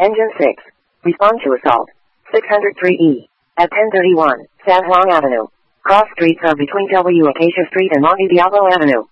Engine 6. Respond to assault. 603E. At 1031, San Juan Avenue. Cross streets are between W. Acacia Street and Monte Diablo Avenue.